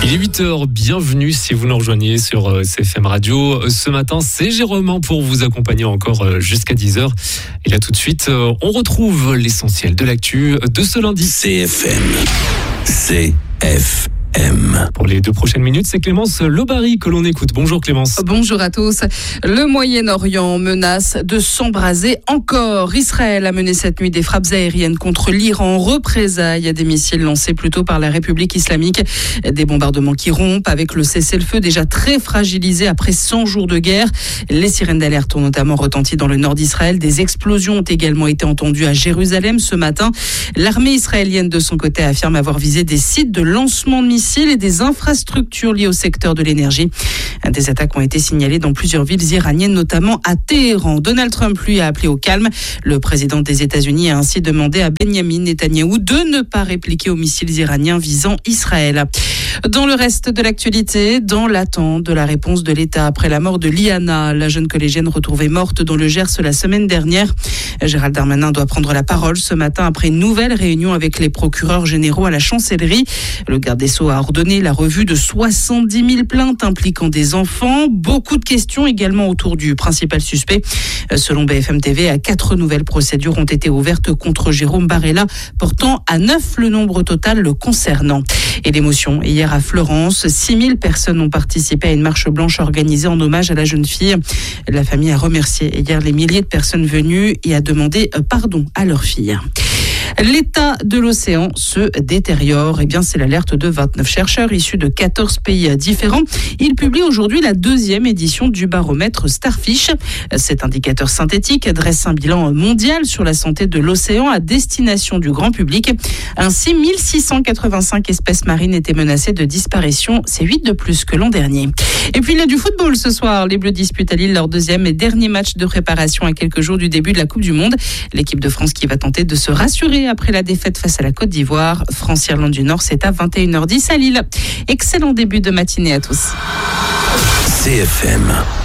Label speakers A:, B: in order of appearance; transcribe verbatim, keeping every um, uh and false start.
A: Il est huit heures, bienvenue si vous nous rejoignez sur C F M Radio. Ce matin, c'est Jérôme pour vous accompagner encore jusqu'à dix heures. Et là tout de suite, on retrouve l'essentiel de l'actu de ce lundi.
B: C F M. C F M.
A: Pour les deux prochaines minutes, c'est Clémence Lobary que l'on écoute. Bonjour Clémence.
C: Bonjour à tous. Le Moyen-Orient menace de s'embraser encore. Israël a mené cette nuit des frappes aériennes contre l'Iran en représailles à des missiles lancés plus tôt par la République islamique. Des bombardements qui rompent avec le cessez-le-feu déjà très fragilisé après cent jours de guerre. Les sirènes d'alerte ont notamment retenti dans le nord d'Israël. Des explosions ont également été entendues à Jérusalem ce matin. L'armée israélienne de son côté affirme avoir visé des sites de lancement de missiles et des infrastructures liées au secteur de l'énergie. Des attaques ont été signalées dans plusieurs villes iraniennes, notamment à Téhéran. Donald Trump, lui, a appelé au calme. Le président des États-Unis a ainsi demandé à Benyamin Netanyahou de ne pas répliquer aux missiles iraniens visant Israël. Dans le reste de l'actualité, dans l'attente de la réponse de l'État après la mort de Liana, la jeune collégienne retrouvée morte dans le Gers la semaine dernière, Gérald Darmanin doit prendre la parole ce matin après une nouvelle réunion avec les procureurs généraux à la chancellerie. Le garde des Sceaux a ordonné la revue de soixante-dix mille plaintes impliquant des enfants. Beaucoup de questions également autour du principal suspect. Selon B F M T V, quatre nouvelles procédures ont été ouvertes contre Jérôme Barella, portant à neuf le nombre total le concernant. Et l'émotion, hier à Florence, six mille personnes ont participé à une marche blanche organisée en hommage à la jeune fille. La famille a remercié hier les milliers de personnes venues et a demandé pardon à leur fille. L'état de l'océan se détériore. Eh bien, c'est l'alerte de vingt-neuf chercheurs issus de quatorze pays différents. Ils publient aujourd'hui la deuxième édition du baromètre Starfish. Cet indicateur synthétique dresse un bilan mondial sur la santé de l'océan à destination du grand public. Ainsi, mille six cent quatre-vingt-cinq espèces marines étaient menacées de disparition. C'est huit de plus que l'an dernier. Et puis, il y a du football ce soir. Les Bleus disputent à Lille leur deuxième et dernier match de préparation à quelques jours du début de la Coupe du Monde. L'équipe de France qui va tenter de se rassurer après la défaite face à la Côte d'Ivoire. France-Irlande du Nord, c'est à vingt et une heures dix à Lille. Excellent début de matinée à tous.
B: C F M.